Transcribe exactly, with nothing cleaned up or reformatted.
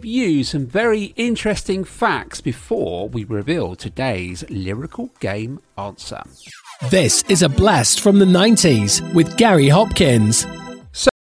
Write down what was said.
give you some very interesting facts before we reveal today's lyrical game answer. This is a blast from the nineties with Gary Hopkins.